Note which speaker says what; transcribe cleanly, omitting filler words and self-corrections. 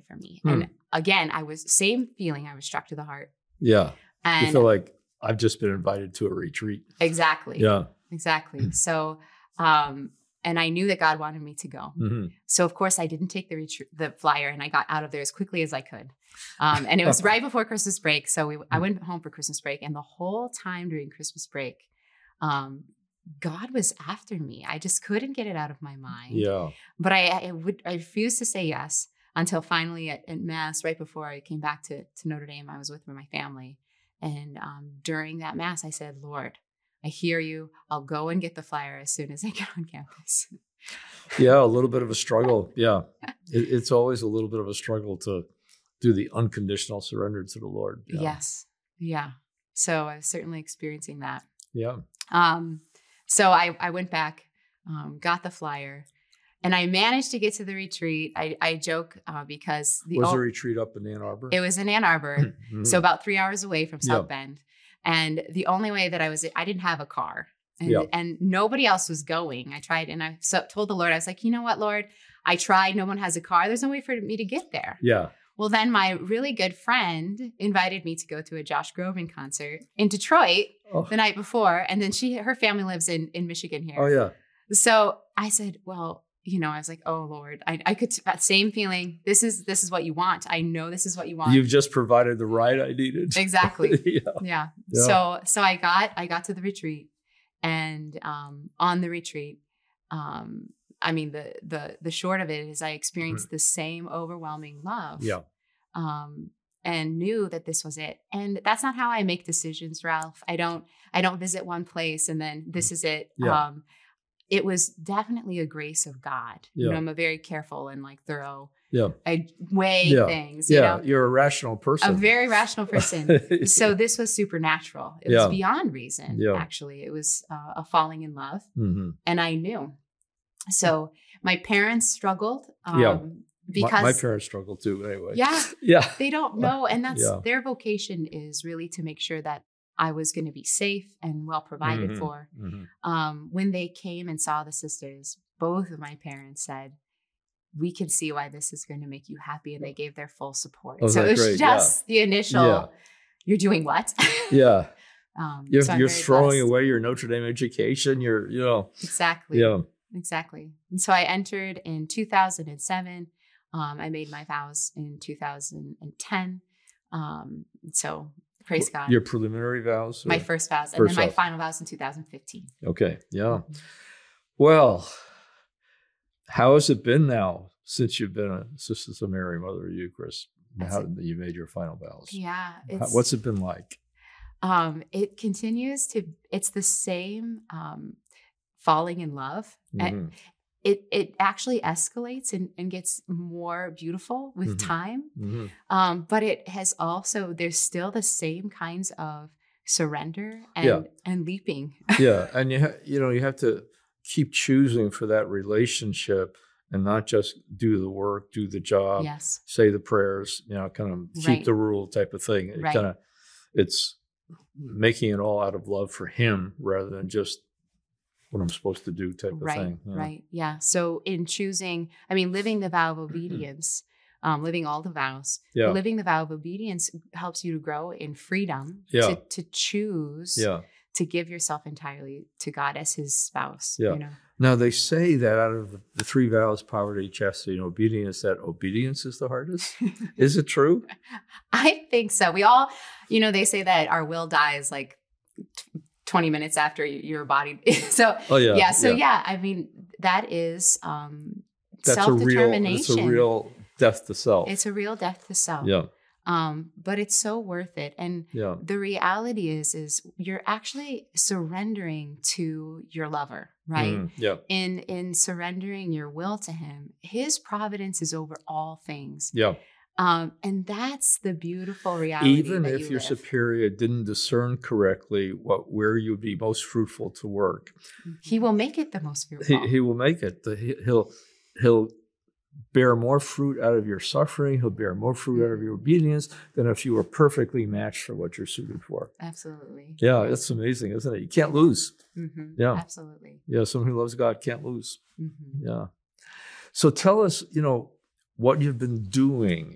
Speaker 1: for me. And again, I was same feeling. I was struck to the heart.
Speaker 2: Yeah.
Speaker 1: And
Speaker 2: you feel like I've just been invited to a retreat.
Speaker 1: Exactly.
Speaker 2: Yeah.
Speaker 1: Exactly. So, and I knew that God wanted me to go. So of course I didn't take the flyer, and I got out of there as quickly as I could. And it was right before Christmas break. So I went home for Christmas break, and the whole time during Christmas break, God was after me. I just couldn't get it out of my mind.
Speaker 2: Yeah.
Speaker 1: But I refused to say yes until finally at Mass, right before I came back to Notre Dame, I was with my family. And during that Mass, I said, Lord, I hear you. I'll go and get the flyer as soon as I get on campus.
Speaker 2: Yeah, a little bit of a struggle. Yeah. It's always a little bit of a struggle to do the unconditional surrender to the Lord. Yeah.
Speaker 1: Yes. Yeah. So I was certainly experiencing that.
Speaker 2: Yeah.
Speaker 1: So I went back, got the flyer, and I managed to get to the retreat. I joke because
Speaker 2: was the retreat up in Ann Arbor?
Speaker 1: It was in Ann Arbor, so about 3 hours away from South Bend. And the only way that I didn't have a car, and nobody else was going. I tried, and I told the Lord, I was like, you know what, Lord, I tried. No one has a car. There's no way for me to get there.
Speaker 2: Yeah.
Speaker 1: Well, then my really good friend invited me to go to a Josh Groban concert in Detroit the night before. And then her family lives in Michigan here.
Speaker 2: Oh, yeah.
Speaker 1: So I said, well, I was like, oh, Lord, I could, that same feeling. This is what you want. I know this is what you want.
Speaker 2: You've just provided the ride I needed.
Speaker 1: Exactly. Yeah. So I got to the retreat, and on the retreat, I mean, the short of it is I experienced the same overwhelming love.
Speaker 2: Yeah.
Speaker 1: And knew that this was it. And that's not how I make decisions, Ralph. I don't visit one place and then this is it.
Speaker 2: Yeah.
Speaker 1: It was definitely a grace of God.
Speaker 2: Yeah.
Speaker 1: I'm a very careful and thorough.
Speaker 2: Yeah.
Speaker 1: I weigh things.
Speaker 2: You're a rational person.
Speaker 1: A very rational person. So this was supernatural. It was beyond reason.
Speaker 2: Yeah.
Speaker 1: Actually, it was a falling in love, and I knew. So my parents struggled. Because
Speaker 2: my parents struggled too. Anyway.
Speaker 1: Yeah.
Speaker 2: Yeah.
Speaker 1: They don't know, and that's their vocation is really to make sure that I was going to be safe and well provided for. When they came and saw the sisters, both of my parents said, we can see why this is going to make you happy. And they gave their full support. So it was just the initial, you're doing what?
Speaker 2: Yeah.
Speaker 1: So
Speaker 2: you're throwing away your Notre Dame education.
Speaker 1: Exactly.
Speaker 2: Yeah.
Speaker 1: Exactly. And so I entered in 2007. I made my vows in 2010. So praise God.
Speaker 2: Your preliminary vows?
Speaker 1: My first vows. And then my final vows in 2015.
Speaker 2: Okay. Yeah. Well, how has it been now since you've been a Sisters of Mary, Mother of Eucharist? How did you made your final vows?
Speaker 1: Yeah.
Speaker 2: What's it been like?
Speaker 1: It continues it's the same falling in love. And it actually escalates and gets more beautiful with time. But it has also, there's still the same kinds of surrender and leaping.
Speaker 2: Yeah. And you have to keep choosing for that relationship and not just do the work, do the job, say the prayers, kind of keep the rule type of thing. It's making it all out of love for him rather than just what I'm supposed to do type of thing. Yeah.
Speaker 1: Right. Yeah. So in choosing, living the vow of obedience, living all the vows, living the vow of obedience helps you to grow in freedom to choose to give yourself entirely to God as his spouse.
Speaker 2: Yeah. Now they say that out of the three vows, poverty, chastity, and obedience, that obedience is the hardest. Is it true?
Speaker 1: I think so. We all, they say that our will dies 20 minutes after your body. So, that is self-determination.
Speaker 2: It's a real death to self.
Speaker 1: It's a real death to self.
Speaker 2: Yeah.
Speaker 1: But it's so worth it. And the reality is you're actually surrendering to your lover, right? In surrendering your will to him, his providence is over all things.
Speaker 2: Yeah.
Speaker 1: And that's the beautiful reality.
Speaker 2: Even if your superior didn't discern correctly where you'd be most fruitful to work,
Speaker 1: he will make it the most fruitful.
Speaker 2: He will make it. He'll bear more fruit out of your suffering. He'll bear more fruit out of your obedience than if you were perfectly matched for what you're suited for.
Speaker 1: Absolutely.
Speaker 2: Yeah, it's amazing, isn't it? You can't lose. Yeah,
Speaker 1: absolutely.
Speaker 2: Yeah, someone who loves God can't lose. Yeah. So tell us, what you've been doing